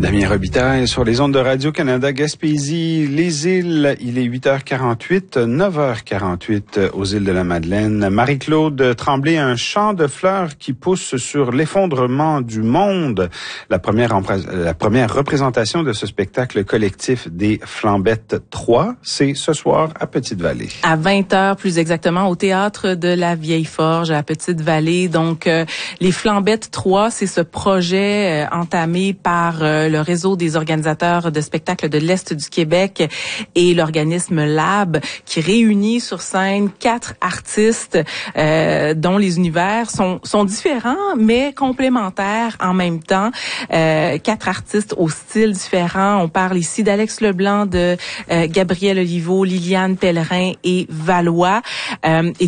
Damien Robitaille sur les ondes de Radio-Canada Gaspésie, les îles, il est 8h48, 9h48 aux îles de la Madeleine. Marie-Claude Tremblay, un champ de fleurs qui pousse sur l'effondrement du monde. La première représentation de ce spectacle collectif des Flambettes 3, c'est ce soir à Petite-Vallée. À 20h plus exactement, au Théâtre de la Vieille Forge à Petite-Vallée. Donc, les Flambettes 3, c'est ce projet entamé par le réseau des organisateurs de spectacles de l'Est du Québec et l'organisme Lab qui réunit sur scène 4 artistes dont les univers sont différents mais complémentaires en même temps. 4 artistes au style différent. On parle ici d'Alex Leblanc, de Gabriel Oliveau, Liliane Pellerin et Valois. Et